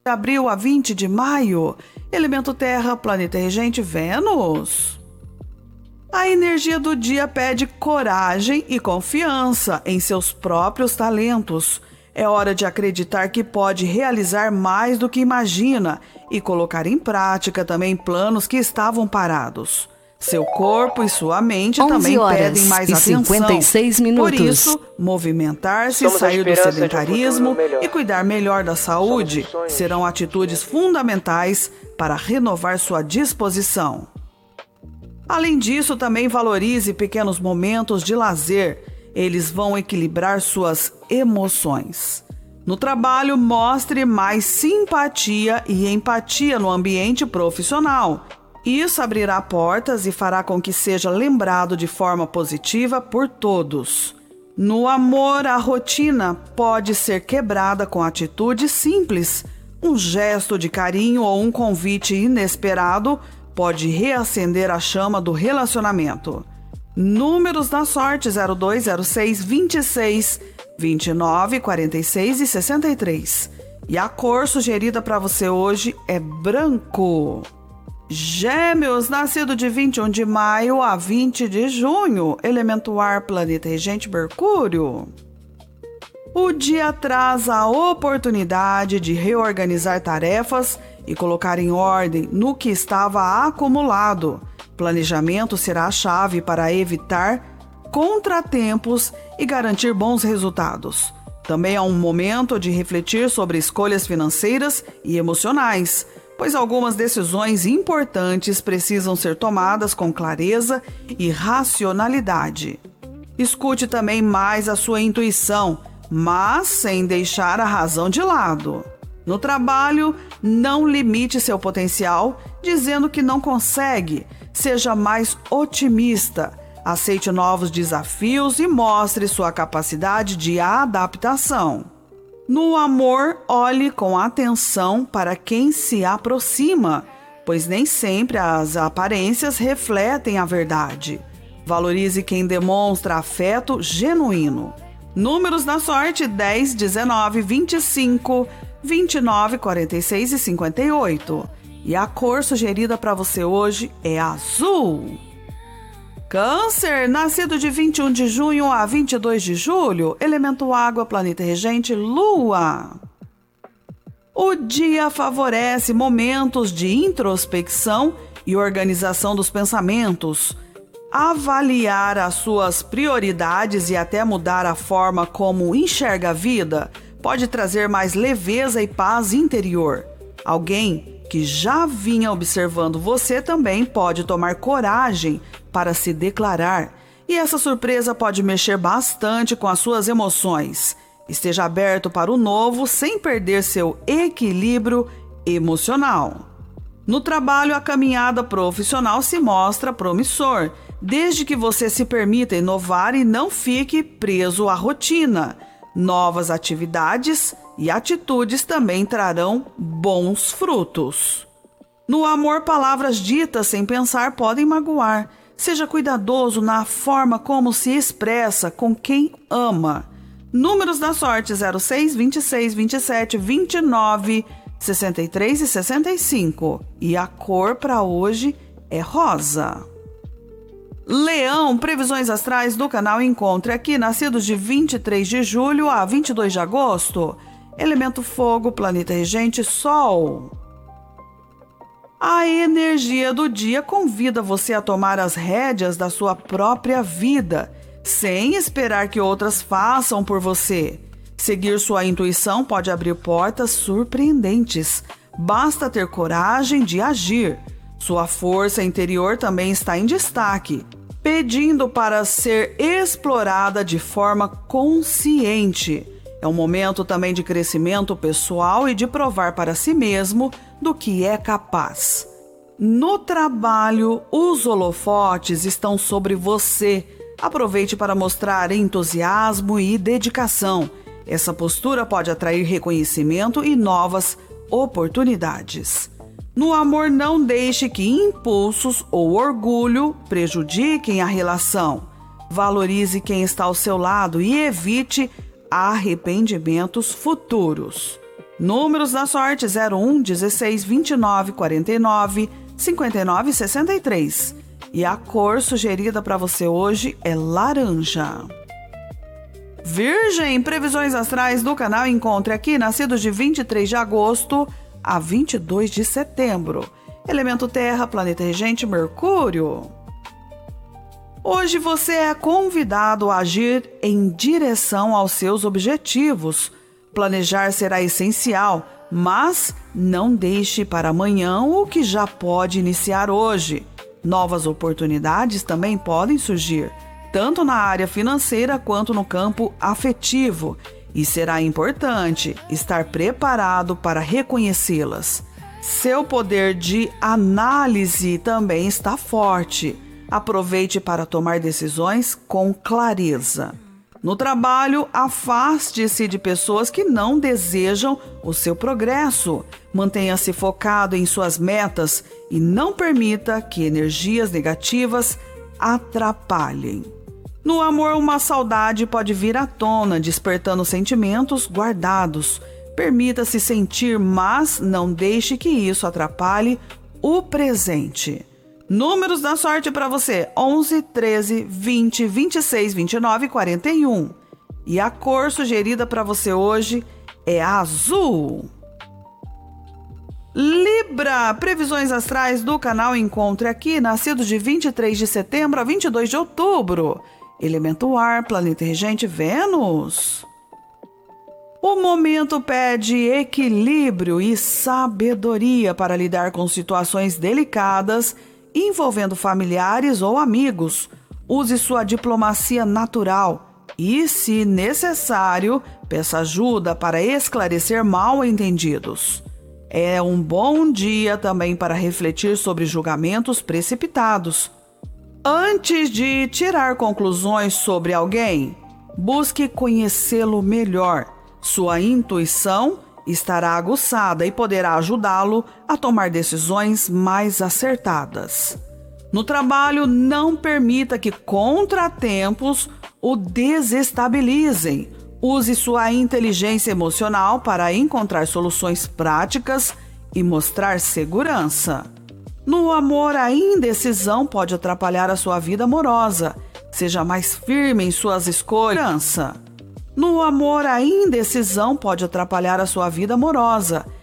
abril a 20 de maio, elemento terra, planeta regente Vênus. A energia do dia pede coragem e confiança em seus próprios talentos. É hora de acreditar que pode realizar mais do que imagina e colocar em prática também planos que estavam parados. Seu corpo e sua mente também pedem mais atenção. 56 minutos. Por isso, movimentar-se, sair do sedentarismo e cuidar melhor da saúde serão atitudes fundamentais para renovar sua disposição. Além disso, também valorize pequenos momentos de lazer. Eles vão equilibrar suas emoções. No trabalho, mostre mais simpatia e empatia no ambiente profissional. Isso abrirá portas e fará com que seja lembrado de forma positiva por todos. No amor, a rotina pode ser quebrada com atitudes simples. Um gesto de carinho ou um convite inesperado pode reacender a chama do relacionamento. Números da sorte: 02, 06, 26, 29, 46 e 63. E a cor sugerida para você hoje é branco. Gêmeos, nascido de 21 de maio a 20 de junho, elemento ar, planeta regente Mercúrio. O dia traz a oportunidade de reorganizar tarefas e colocar em ordem no que estava acumulado. Planejamento será a chave para evitar contratempos e garantir bons resultados. Também é um momento de refletir sobre escolhas financeiras e emocionais, pois algumas decisões importantes precisam ser tomadas com clareza e racionalidade. Escute também mais a sua intuição, mas sem deixar a razão de lado. No trabalho, não limite seu potencial dizendo que não consegue. Seja mais otimista, aceite novos desafios e mostre sua capacidade de adaptação. No amor, olhe com atenção para quem se aproxima, pois nem sempre as aparências refletem a verdade. Valorize quem demonstra afeto genuíno. Números da sorte: 10, 19, 25, 29, 46 e 58. E a cor sugerida para você hoje é azul. Câncer, nascido de 21 de junho a 22 de julho, elemento água, planeta regente Lua. O dia favorece momentos de introspecção e organização dos pensamentos. Avaliar as suas prioridades e até mudar a forma como enxerga a vida pode trazer mais leveza e paz interior. Alguém que já vinha observando você também pode tomar coragem para se declarar, e essa surpresa pode mexer bastante com as suas emoções. Esteja aberto para o novo sem perder seu equilíbrio emocional. No trabalho, a caminhada profissional se mostra promissor, desde que você se permita inovar e não fique preso à rotina. Novas atividades e atitudes também trarão bons frutos. No amor, palavras ditas sem pensar podem magoar. Seja cuidadoso na forma como se expressa com quem ama. Números da sorte: 06, 26, 27, 29, 63 e 65. E a cor para hoje é rosa. Leão, previsões astrais do canal Encontre Aqui, nascidos de 23 de julho a 22 de agosto. Elemento fogo, planeta regente Sol. A energia do dia convida você a tomar as rédeas da sua própria vida, sem esperar que outras façam por você. Seguir sua intuição pode abrir portas surpreendentes. Basta ter coragem de agir. Sua força interior também está em destaque, pedindo para ser explorada de forma consciente. É um momento também de crescimento pessoal e de provar para si mesmo do que é capaz. No trabalho, os holofotes estão sobre você. Aproveite para mostrar entusiasmo e dedicação. Essa postura pode atrair reconhecimento e novas oportunidades. No amor, não deixe que impulsos ou orgulho prejudiquem a relação. Valorize quem está ao seu lado e evite arrependimentos futuros. Números da sorte: 01, 16, 29, 49, 59 e 63. E a cor sugerida para você hoje é laranja. Virgem, previsões astrais do canal Encontre Aqui, nascidos de 23 de agosto a 22 de setembro. Elemento terra, planeta regente Mercúrio. Hoje você é convidado a agir em direção aos seus objetivos. Planejar será essencial, mas não deixe para amanhã o que já pode iniciar hoje. Novas oportunidades também podem surgir, tanto na área financeira quanto no campo afetivo, e será importante estar preparado para reconhecê-las. Seu poder de análise também está forte. Aproveite para tomar decisões com clareza. No trabalho, afaste-se de pessoas que não desejam o seu progresso. Mantenha-se focado em suas metas e não permita que energias negativas atrapalhem. No amor, uma saudade pode vir à tona, despertando sentimentos guardados. Permita-se sentir, mas não deixe que isso atrapalhe o presente. Números da sorte para você: 11, 13, 20, 26, 29 e 41. E a cor sugerida para você hoje é azul. Libra, previsões astrais do canal Encontre Aqui, nascidos de 23 de setembro a 22 de outubro. Elemento ar, planeta regente Vênus. O momento pede equilíbrio e sabedoria para lidar com situações delicadas envolvendo familiares ou amigos. Use sua diplomacia natural e, se necessário, peça ajuda para esclarecer mal-entendidos. É um bom dia também para refletir sobre julgamentos precipitados. Antes de tirar conclusões sobre alguém, busque conhecê-lo melhor. Sua intuição estará aguçada e poderá ajudá-lo a tomar decisões mais acertadas. No trabalho, não permita que contratempos o desestabilizem. Use sua inteligência emocional para encontrar soluções práticas e mostrar segurança. No amor, a indecisão pode atrapalhar a sua vida amorosa. Seja mais firme em suas escolhas. No amor, a indecisão pode atrapalhar a sua vida amorosa.